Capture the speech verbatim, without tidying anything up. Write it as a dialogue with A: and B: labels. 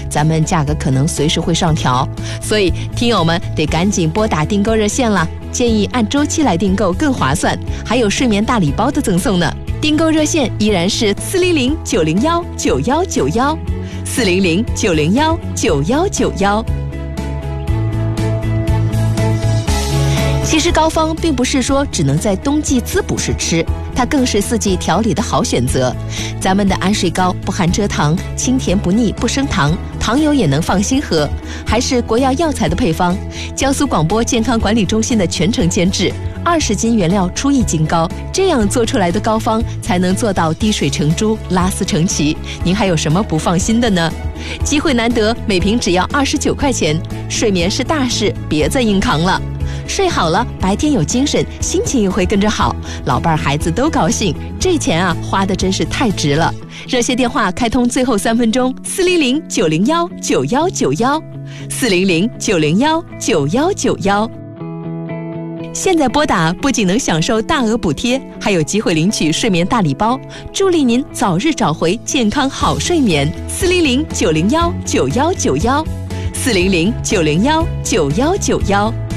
A: 咱们价格可能随时会上调，所以听友们得赶紧拨打订购热线了，建议按周期来订购更划算，还有睡眠大礼包的赠送呢。订购热线依然是四零零九零幺九幺九幺，四零零九零幺九幺九幺。其实膏方并不是说只能在冬季滋补时吃，它更是四季调理的好选择。咱们的安睡膏不含蔗糖，清甜不腻，不升糖，糖友也能放心喝，还是国药药材的配方，江苏广播健康管理中心的全程监制，二十斤原料出一斤膏，这样做出来的膏方才能做到滴水成珠，拉丝成奇。您还有什么不放心的呢？机会难得，每瓶只要二十九块钱，睡眠是大事，别再硬扛了。睡好了，白天有精神，心情也会跟着好，老伴儿孩子都高兴，这钱啊花的真是太值了。热线电话开通最后三分钟，四零零九零幺九幺九幺，四零零九零幺九幺九幺。现在拨打不仅能享受大额补贴，还有机会领取睡眠大礼包，助力您早日找回健康好睡眠。四零零九零幺九幺九幺，四零零九零幺九幺九幺。